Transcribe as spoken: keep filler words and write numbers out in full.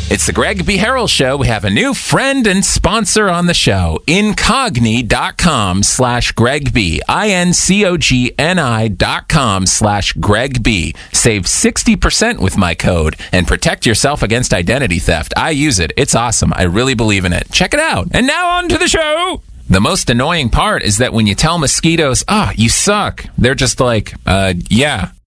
It's the Greg B. Harrell Show. We have a new friend and sponsor on the show, Incogni.com slash Greg B. I-N-C-O-G-N-I dot com slash Greg B. Save sixty percent with my code and protect yourself against identity theft. I use it. It's awesome. I really believe in it. Check it out. And now on to the show. The most annoying part is that when you tell mosquitoes, oh, you suck, they're just like, uh, yeah,